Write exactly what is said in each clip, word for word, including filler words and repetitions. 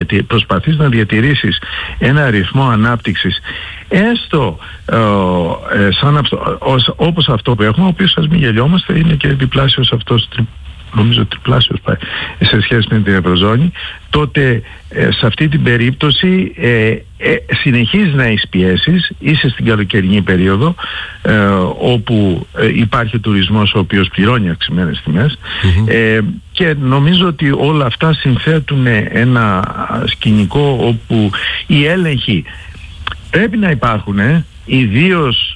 διατη... προσπαθείς να διατηρήσεις ένα ρυθμό ανάπτυξης έστω ε, ε, σαν αυτό, ως, όπως αυτό που έχουμε, ο οποίος, ας μην γελιόμαστε, είναι και διπλάσιος αυτός, τρι, νομίζω τριπλάσιος πάει σε σχέση με την Ευρωζώνη, τότε ε, σε αυτή την περίπτωση ε, ε, συνεχίζει να έχεις πιέσεις, είσαι στην καλοκαιρινή περίοδο ε, όπου ε, υπάρχει τουρισμός ο οποίος πληρώνει αυξημένες τιμές, mm-hmm. ε, και νομίζω ότι όλα αυτά συνθέτουν ένα σκηνικό όπου οι έλεγχοι πρέπει να υπάρχουν, ε, ιδίως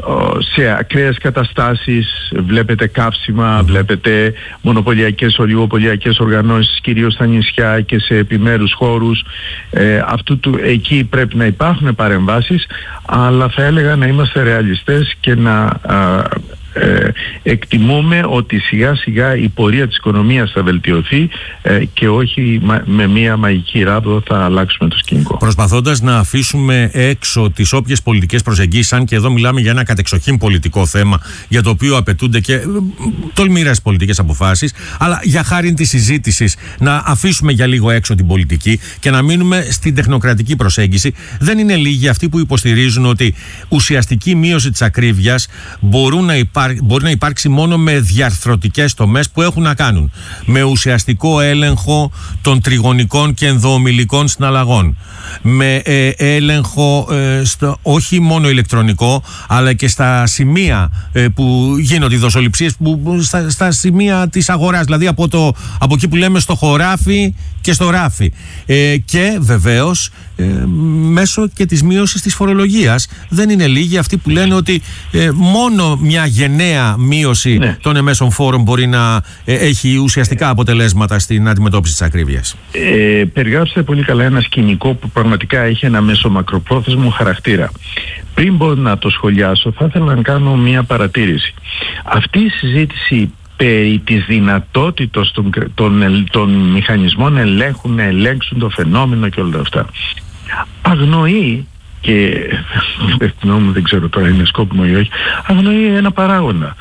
σε ακραίες καταστάσεις. Βλέπετε καύσιμα, mm. βλέπετε μονοπωλιακές, ολιγοπωλιακές οργανώσεις, κυρίως στα νησιά και σε επιμέρους χώρους. Ε, αυτού του, εκεί πρέπει να υπάρχουν παρεμβάσεις, αλλά θα έλεγα να είμαστε ρεαλιστές και να α, ε, εκτιμούμε ότι σιγά σιγά η πορεία της οικονομίας θα βελτιωθεί ε, και όχι μα, με μία μαγική ράβδο θα αλλάξουμε το σκηνικό. Προσπαθώντας να αφήσουμε έξω τις όποιες πολιτικές προσεγγίσεις, αν και εδώ μιλάμε για ένα κατεξοχήν πολιτικό θέμα, για το οποίο απαιτούνται και τολμηρές πολιτικές αποφάσεις, αλλά για χάριν της συζήτησης να αφήσουμε για λίγο έξω την πολιτική και να μείνουμε στην τεχνοκρατική προσέγγιση. Δεν είναι λίγοι αυτοί που υποστηρίζουν ότι ουσιαστική μείωση της ακρίβειας μπορούν να υπά... μπορεί να υπάρξει μόνο με διαρθρωτικές τομές που έχουν να κάνουν με ουσιαστικό έλεγχο των τριγωνικών και ενδοομιλικών συναλλαγών, με ε, έλεγχο ε, στο, όχι μόνο ηλεκτρονικό, αλλά και στα σημεία ε, που γίνονται οι δοσοληψίες, που, που, στα, στα σημεία της αγοράς, δηλαδή από, το, από εκεί που λέμε στο χωράφι και στο ράφι, ε, και βεβαίως ε, μέσω και της μείωσης της φορολογίας. Δεν είναι λίγοι αυτοί που λένε ότι ε, μόνο μια γενναία μείωση ναι. των εμέσων φόρων μπορεί να ε, έχει ουσιαστικά αποτελέσματα στην αντιμετώπιση της ακρίβειας. Ε, περιγράψτε πολύ καλά ένα σκηνικό που πραγματικά έχει ένα μέσο μακροπρόθεσμο χαρακτήρα. Πριν μπορώ να το σχολιάσω, θα ήθελα να κάνω μια παρατήρηση. Αυτή η συζήτηση περί της δυνατότητας των, των, των μηχανισμών ελέγχου να ελέγξουν το φαινόμενο και όλα αυτά αγνοεί, και δεν ξέρω τώρα είναι σκόπιμο ή όχι, αγνοεί ένα παράγοντα,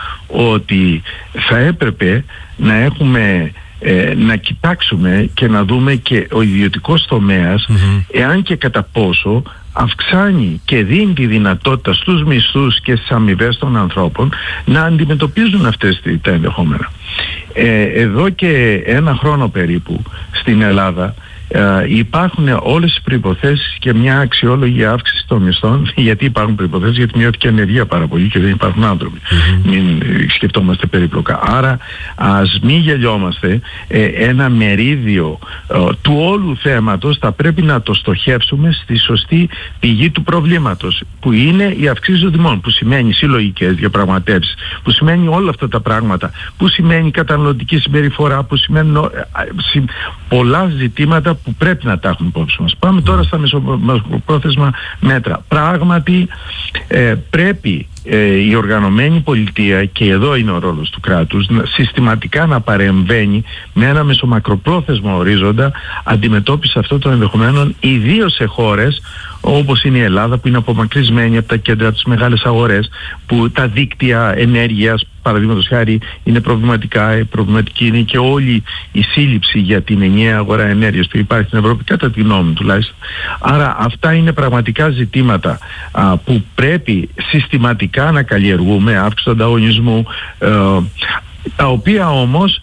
ότι θα έπρεπε να έχουμε ε, να κοιτάξουμε και να δούμε και ο ιδιωτικός τομέας, mm-hmm. εάν και κατά πόσο αυξάνει και δίνει τη δυνατότητα στους μισθούς και στις αμοιβές των ανθρώπων να αντιμετωπίζουν αυτές τα ενδεχόμενα. Ε, εδώ και ένα χρόνο περίπου στην Ελλάδα Uh, υπάρχουν όλες οι προϋποθέσεις και μια αξιόλογη αύξηση των μισθών. Γιατί υπάρχουν προϋποθέσεις? Γιατί μειώθηκε η ανεργία πάρα πολύ και δεν υπάρχουν άνθρωποι. Mm-hmm. Μην σκεφτόμαστε περίπλοκα. Άρα ας μην γελιόμαστε. Ε, ένα μερίδιο ε, του όλου θέματος θα πρέπει να το στοχεύσουμε στη σωστή πηγή του προβλήματος, που είναι η αυξήση των τιμών, που σημαίνει συλλογικές διαπραγματεύσεις, που σημαίνει όλα αυτά τα πράγματα, που σημαίνει καταναλωτική συμπεριφορά, που σημαίνει ε, ε, πολλά ζητήματα που πρέπει να τα έχουμε υπόψη μας. Πάμε τώρα στα μεσοπρόθεσμα μέτρα. Πράγματι ε, πρέπει ε, η οργανωμένη πολιτεία, και εδώ είναι ο ρόλος του κράτους, να, συστηματικά να παρεμβαίνει με ένα μεσομακροπρόθεσμο ορίζοντα αντιμετώπιση αυτών των ενδεχομένων, ιδίως σε χώρες όπως είναι η Ελλάδα, που είναι απομακρυσμένη από τα κέντρα, τις μεγάλες αγορές, που τα δίκτυα ενέργειας, παραδείγματος χάρη, είναι προβληματικά. Προβληματική είναι και όλη η σύλληψη για την ενιαία αγορά ενέργειας που υπάρχει στην Ευρώπη, κατά τη γνώμη μου τουλάχιστον. Άρα αυτά είναι πραγματικά ζητήματα α, που πρέπει συστηματικά να καλλιεργούμε, αύξηση του ανταγωνισμού, ε, τα οποία όμως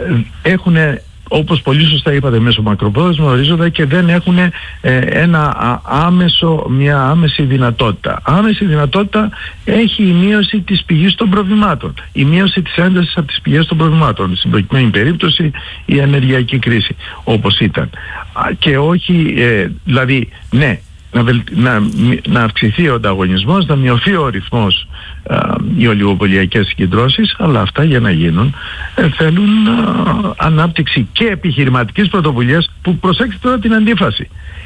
ε, έχουν, όπως πολύ σωστά είπατε, μέσω μακροπρόθεσμο ορίζοντα και δεν έχουν ε, ένα άμεσο, μια άμεση δυνατότητα. Άμεση δυνατότητα έχει η μείωση της πηγής των προβλημάτων, η μείωση της έντασης από τις πηγές των προβλημάτων, στην προκειμένη περίπτωση η ενεργειακή κρίση όπως ήταν. Και όχι, ε, δηλαδή, ναι, Να, βελ... να, να αυξηθεί ο ανταγωνισμός, να μειωθεί ο ρυθμός, α, οι ολιγοπωλιακές συγκεντρώσεις, αλλά αυτά για να γίνουν ε, θέλουν α, ανάπτυξη και επιχειρηματικής πρωτοβουλίας, που προσέξτε τώρα την αντίφαση.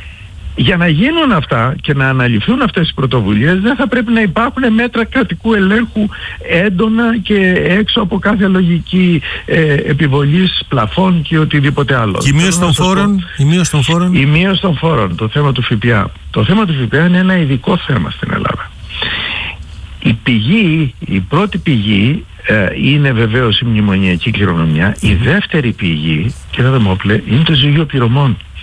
Για να γίνουν αυτά και να αναλυφθούν αυτές οι πρωτοβουλίες, δεν θα πρέπει να υπάρχουν μέτρα κρατικού ελέγχου έντονα και έξω από κάθε λογική ε, επιβολής πλαφών και οτιδήποτε άλλο. Και η μείωση των φόρων, η μείωση των φόρων. Η μείωση των φόρων, το θέμα του ΦΠΑ. Το θέμα του ΦΠΑ είναι ένα ειδικό θέμα στην Ελλάδα. Η πηγή, η πρώτη πηγή ε, είναι βεβαίως η μνημονιακή κληρονομιά. Η δεύτερη πηγή, κύριε Δημόπουλε, είναι το ζυγείο πληρωμών.